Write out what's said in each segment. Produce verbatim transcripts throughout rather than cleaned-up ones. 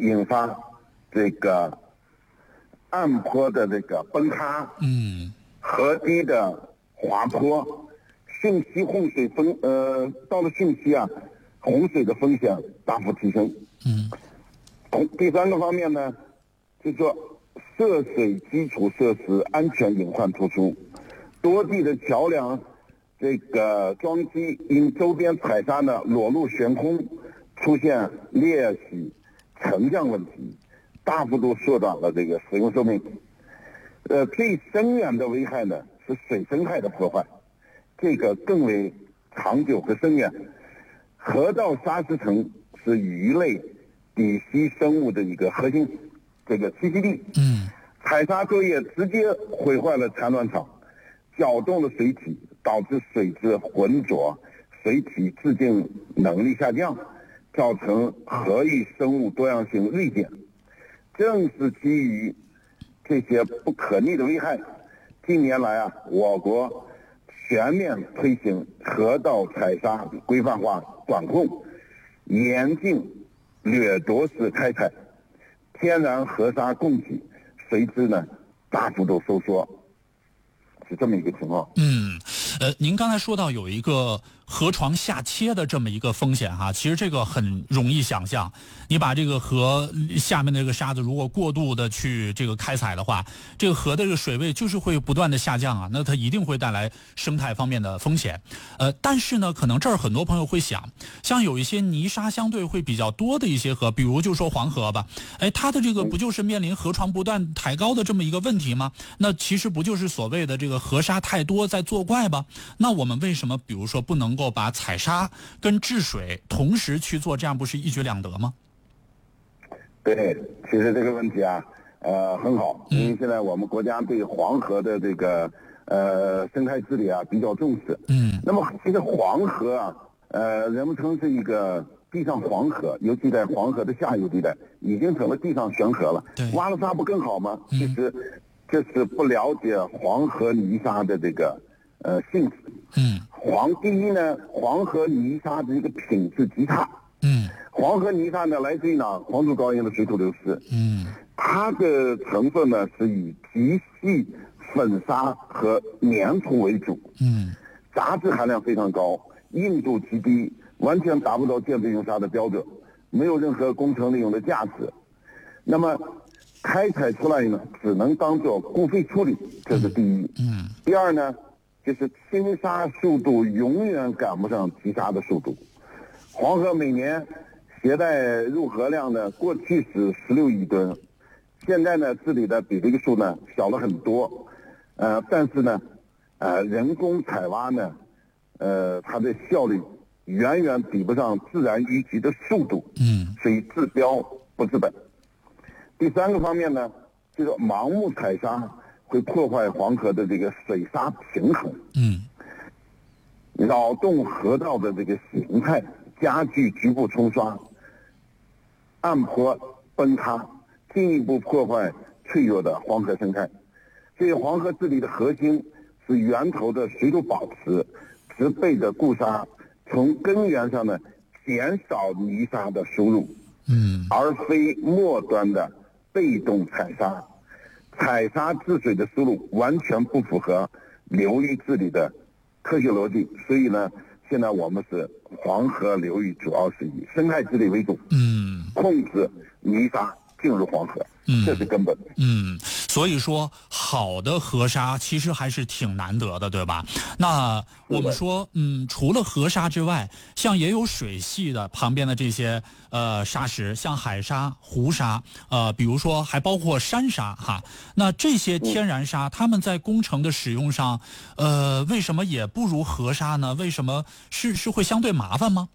引发这个岸坡的这个崩塌， 嗯， 河堤的滑坡，汛期洪水风呃，到了汛期啊，洪水的风险大幅提升。 嗯， 第三个方面呢，就是说涉水基础设施安全隐患突出，多地的桥梁这个桩基因周边采砂呢裸露悬空，出现裂隙沉降问题，大幅度缩短了这个使用寿命。呃，最深远的危害呢是水生态的破坏，这个更为长久和深远。河道砂石层是鱼类、底栖生物的一个核心这个栖息地。 嗯， 采砂作业直接毁坏了产卵场，搅动了水体，导致水质浑浊，水体自净能力下降，造成河域生物多样性锐减。正是基于这些不可逆的危害，近年来啊，我国全面推行河道采砂规范化管控，严禁掠夺式开采，天然河沙供给随之呢大幅度收缩，是这么一个情况。 嗯，呃，您刚才说到有一个河床下切的这么一个风险哈，其实这个很容易想象。你把这个河下面的这个沙子如果过度的去这个开采的话，这个河的这个水位就是会不断的下降啊，那它一定会带来生态方面的风险。呃，但是呢，可能这儿很多朋友会想，像有一些泥沙相对会比较多的一些河，比如就说黄河吧，哎，它的这个不就是面临河床不断抬高的这么一个问题吗？那其实不就是所谓的这个河沙太多在作怪吗？那我们为什么比如说不能够把采砂跟治水同时去做，这样不是一举两得吗？ 对，其实这个问题啊，呃，很好，因为现在我们国家对黄河的这个呃生态治理啊比较重视。 嗯。 那么其实黄河啊，呃，人们称是一个地上黄河，尤其在黄河的下游地带，已经成了地上悬河了。 对， 挖了沙不更好吗？ 嗯、 其实这是不了解黄河泥沙的这个呃性质。 嗯。 黄第一呢，黄河泥沙的一个品质极差。 嗯。 黄河泥沙呢，来自于哪？黄土高原的水土流失。 嗯， 它的成分呢是以极细粉砂和粘土为主。 嗯， 杂质含量非常高，硬度极低，完全达不到建筑用砂的标准，没有任何工程利用的价值。那么开采出来呢，只能当做固废处理，这是第一。 嗯， 第二呢，就是清沙速度永远赶不上提沙的速度。黄河每年携带入河量呢，过去是十六亿吨，现在呢治理的比这个数呢小了很多，呃，但是呢，呃，人工采挖呢，呃，它的效率远远比不上自然淤积的速度， 嗯， 所以治标不治本。第三个方面呢，就是盲目采砂会破坏黄河的这个水沙平衡， 嗯， 扰动河道的这个形态，加剧局部冲刷。岸坡崩塌，进一步破坏脆弱的黄河生态。所以黄河治理的核心是源头的水土保持，植被的固沙，从根源上呢减少泥沙的输入， 嗯， 而非末端的被动采砂。采砂治水的思路完全不符合流域治理的科学逻辑，所以呢，现在我们是黄河流域主要是以生态治理为主， 嗯， 控制泥沙进入黄河， 嗯， 这是根本。 嗯，所以说好的河沙其实还是挺难得的，对吧？那我们说，嗯，除了河沙之外，像也有水系的旁边的这些呃沙石，像海沙、湖沙，呃，比如说还包括山沙哈。那这些天然沙，它们在工程的使用上，呃，为什么也不如河沙呢？为什么是是会相对麻烦吗？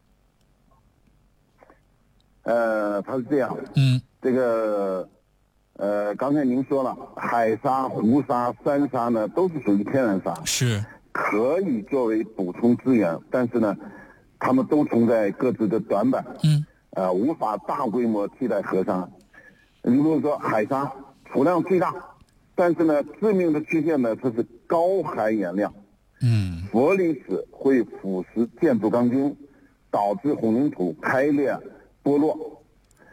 呃，它是这样， 嗯， 这个，呃，刚才您说了，海沙、湖沙、山沙呢，都是属于天然沙， 是可以作为补充资源，但是呢，它们都存在各自的短板， 嗯， 呃，无法大规模替代河沙。你比如说海沙储量最大，但是呢，致命的缺陷呢，它是高含盐量， 嗯， 氟离子会腐蚀建筑钢筋，导致混凝土开裂剥落。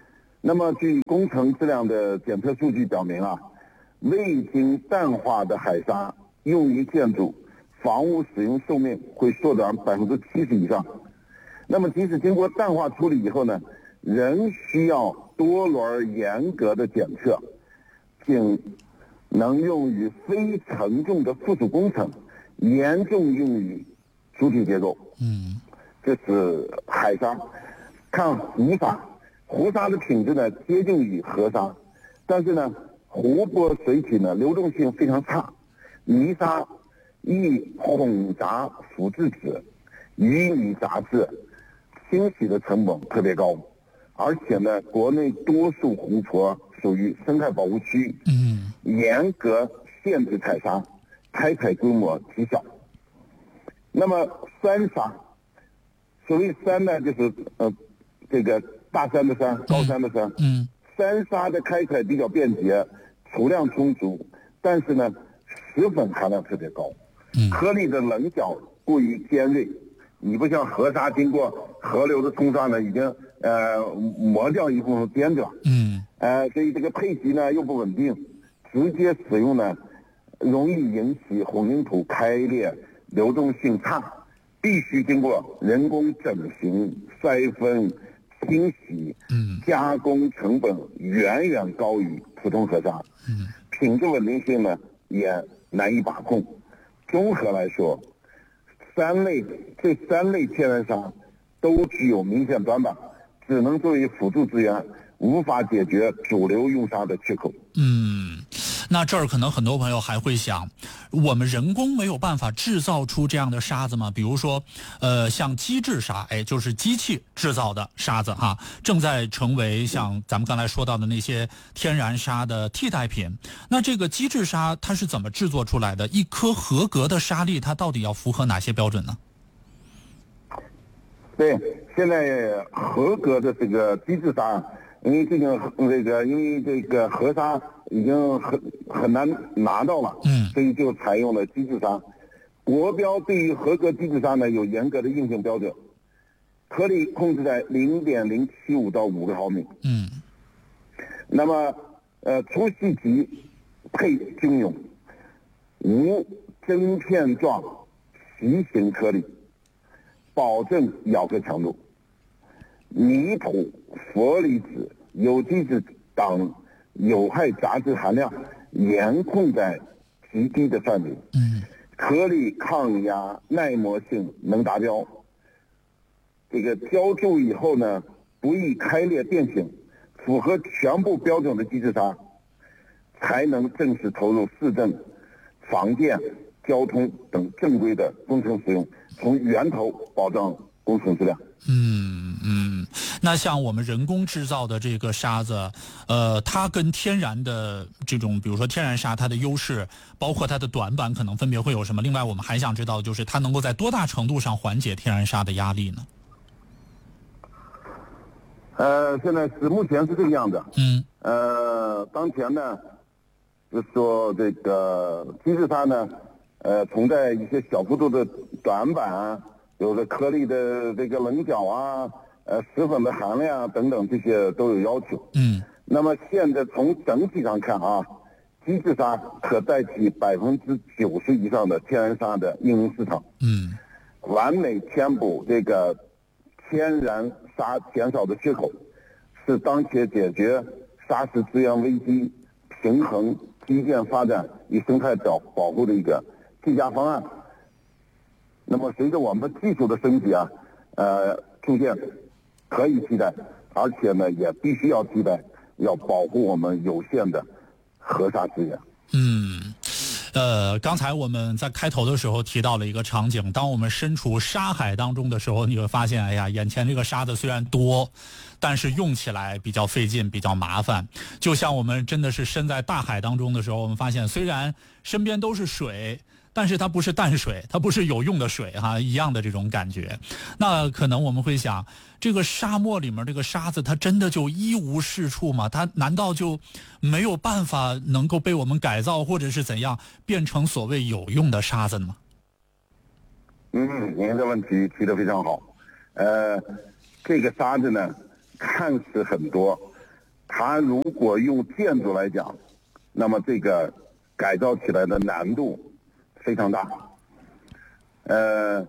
那么据工程质量的检测数据表明啊，未经淡化的海沙用于建筑、房屋使用寿命会缩短百分之七十以上。那么即使经过淡化处理以后呢，仍需要多轮严格的检测，仅能用于非承重的附属工程，严重用于主体结构。 嗯， 这是海沙。看湖沙，湖沙的品质呢接近于河沙，但是呢湖泊水体呢流动性非常差，泥沙易混杂腐质质、淤泥杂质，清洗的成本特别高。而且呢，国内多数湖泊属于生态保护区， 嗯， 严格限制采沙，开采规模极小。那么山沙，所谓山呢，就是呃这个大山的山，高山的山。 嗯， 山沙的开采比较便捷，储量充足，但是呢，石粉含量特别高， 嗯， 颗粒的棱角过于尖锐。你不像河沙经过河流的冲刷呢，已经呃磨掉一部分边角， 嗯， 呃，所以这个配级呢又不稳定，直接使用呢容易引起混凝土开裂，流动性差，必须经过人工整形、筛分、清洗， 嗯， 加工成本远远高于普通河沙， 嗯， 品质稳定性呢也难以把控。综合来说，三类这三类天然沙都具有明显短板，只能作为辅助资源，无法解决主流用沙的缺口。 嗯，那这儿可能很多朋友还会想，我们人工没有办法制造出这样的沙子吗？比如说，呃，像机制沙，哎，就是机器制造的沙子哈，正在成为像咱们刚才说到的那些天然沙的替代品。那这个机制沙它是怎么制作出来的？一颗合格的沙粒，它到底要符合哪些标准呢？ 对，现在合格的这个机制沙，因为这个这个因为这个河沙已经很很难拿到了， 嗯， 所以就采用了机制沙。国标对于合格机制沙呢有严格的硬性标准，颗粒控制在零点零七五到五个毫米。 嗯， 那么呃粗细级配均匀，无针片状席形颗粒，保证咬合强度。泥土、氟离子、有机质等有害杂质含量严控在极低的范围。 嗯， 颗粒抗压、耐磨性能达标。这个浇筑以后呢，不易开裂变形，符合全部标准的机制沙，才能正式投入市政、房建、交通等正规的工程使用，从源头保障工程质量。 嗯嗯，那像我们人工制造的这个沙子，呃，它跟天然的这种，比如说天然沙，它的优势，包括它的短板，可能分别会有什么？另外，我们还想知道，就是它能够在多大程度上缓解天然沙的压力呢？ 呃，现在是目前是这个样子。 嗯。 呃，当前呢，就是说这个机制沙呢，呃，存在一些小幅度的短板啊。有的颗粒的这个棱角啊，呃，石粉的含量等等，这些都有要求。 嗯。 那么现在从整体上看啊，机制沙可代替百分之九十以上的天然沙的应用市场。 嗯。 完美填补这个天然沙减少的缺口，是当前解决沙石资源危机、平衡基建发展与生态保保护的一个最佳方案。那么随着我们技术的升级啊，呃，逐渐可以替代，而且呢也必须要替代，要保护我们有限的河沙资源。 嗯，呃，刚才我们在开头的时候提到了一个场景，当我们身处沙海当中的时候，你会发现，哎呀，眼前这个沙子虽然多，但是用起来比较费劲，比较麻烦。就像我们真的是身在大海当中的时候，我们发现虽然身边都是水，但是它不是淡水，它不是有用的水哈，一样的这种感觉。那可能我们会想，这个沙漠里面这个沙子，它真的就一无是处吗？它难道就没有办法能够被我们改造，或者是怎样变成所谓有用的沙子吗？ 嗯，您的问题提得非常好。呃，这个沙子呢，看似很多， 它如果用建筑来讲，那么这个改造起来的难度非常大。呃，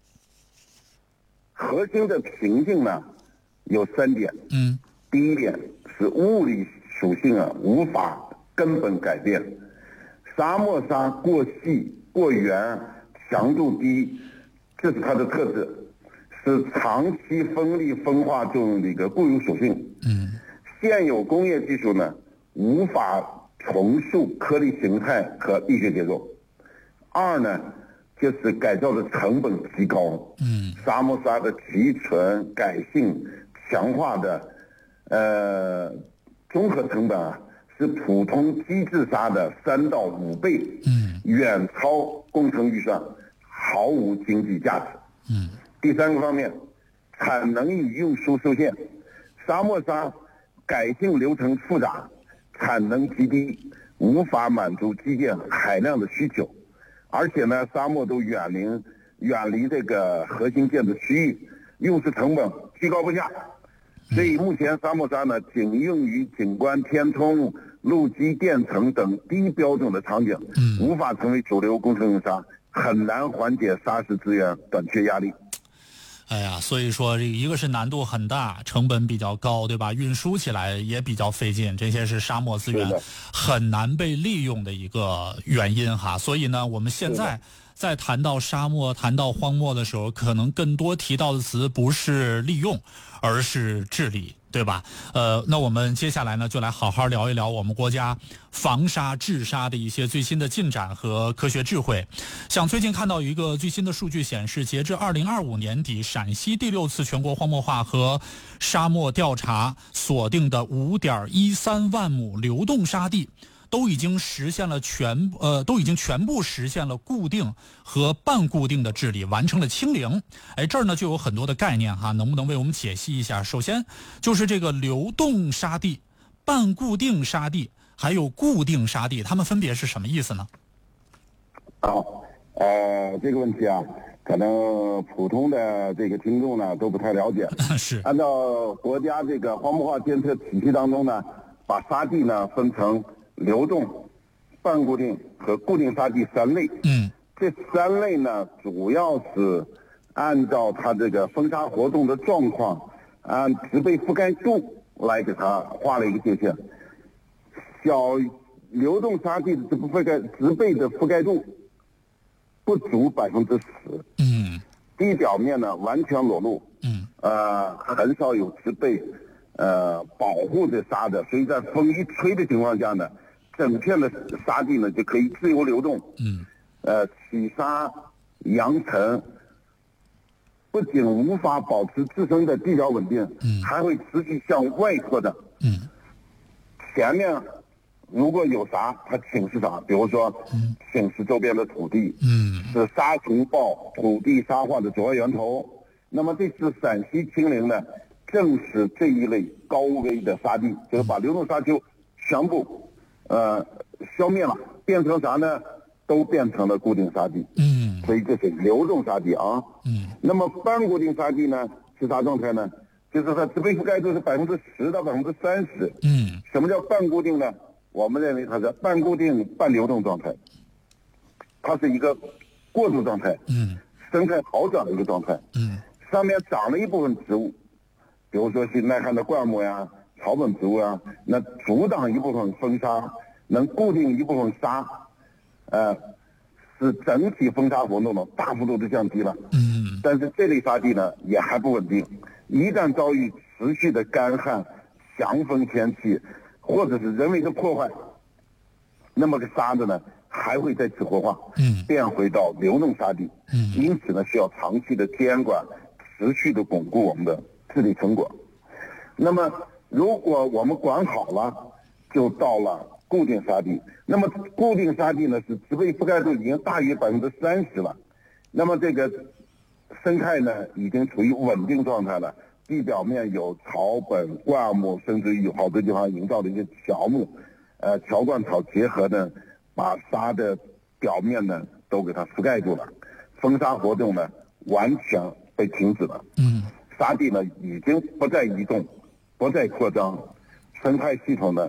核心的瓶颈呢有三点。 嗯， 第一点是物理属性啊无法根本改变，沙漠沙过细过圆，强度低，这是它的特质，是长期风力风化作用的一个固有属性。 嗯， 现有工业技术呢无法重塑颗粒形态和力学结构。二呢，就是改造的成本极高。 嗯， 沙漠沙的提纯、改性、强化的呃综合成本啊，是普通机制沙的三到五倍。 嗯， 远超工程预算，毫无经济价值。 嗯， 第三个方面，产能与运输受限，沙漠沙改性流程复杂，产能极低，无法满足基建海量的需求。而且呢，沙漠都远离远离这个核心建筑区域，用时成本居高不下。所以目前沙漠沙呢，仅用于景观填充、路基垫层等低标准的场景，无法成为主流工程用沙，很难缓解沙石资源短缺压力。 哎呀，所以说这一个是难度很大，成本比较高，对吧？运输起来也比较费劲，这些是沙漠资源很难被利用的一个原因哈。所以呢，我们现在在谈到沙漠、谈到荒漠的时候，可能更多提到的词不是利用，而是治理，对吧？呃，那我们接下来呢，就来好好聊一聊我们国家防沙治沙的一些最新的进展和科学智慧。像最近看到一个最新的数据显示，截至二零二五年底，陕西第六次全国荒漠化和沙漠调查锁定的五点一三万亩流动沙地，都已经实现了全呃，都已经全部实现了固定和半固定的治理，完成了清零。哎，这儿呢就有很多的概念哈，能不能为我们解析一下？首先就是这个流动沙地、半固定沙地还有固定沙地，它们分别是什么意思呢？ 好，呃，这个问题啊，可能普通的这个听众呢都不太了解。 是按照国家这个荒漠化监测体系当中呢，把沙地呢分成流动、半固定和固定沙地三类。 嗯， 这三类呢，主要是按照它这个风沙活动的状况，按植被覆盖度来给它画了一个界限。小流动沙地的植被覆盖植被的覆盖度不足百分之十。 嗯， 地表面呢完全裸露。 嗯， 呃，很少有植被呃保护着沙的，所以在风一吹的情况下呢，整片的沙地呢就可以自由流动。 嗯， 呃，起沙扬尘，不仅无法保持自身的地表稳定， 嗯， 还会持续向外扩展。 嗯， 前面如果有啥，它侵蚀啥，比如说，嗯，侵蚀周边的土地， 嗯， 是沙尘暴、土地沙化的主要源头。那么这次陕西清零呢，正是这一类高危的沙地，就是把流动沙丘全部呃消灭了，变成啥呢？都变成了固定沙地。 嗯， 所以这是流动沙地啊。 嗯， 那么半固定沙地呢是啥状态呢？就是它植被覆盖度是百分之十到百分之三十。 嗯， 什么叫半固定呢？我们认为它是半固定半流动状态，它是一个过渡状态。 嗯， 生态好转的一个状态。 嗯， 上面长了一部分植物，比如说是耐旱的灌木呀、草本植物啊，那阻挡一部分风沙，能固定一部分沙，呃，使整体风沙活动呢大幅度的降低了。 嗯， 但是这类沙地呢也还不稳定，一旦遭遇持续的干旱、强风天气，或者是人为的破坏，那么个沙子呢还会再次活化， 嗯， 变回到流动沙地。 嗯， 因此呢需要长期的监管，持续的巩固我们的治理成果。那么如果我们管好了，就到了固定沙地。那么固定沙地呢是植被覆盖度已经大于百分之三十了，那么这个生态呢已经处于稳定状态了，地表面有草本、灌木，甚至于有好多地方营造的一些乔木，呃，乔灌草结合呢，把沙的表面呢都给它覆盖住了，风沙活动呢完全被停止了。 嗯， 沙地呢已经不再移动，不再扩张， 生态系统的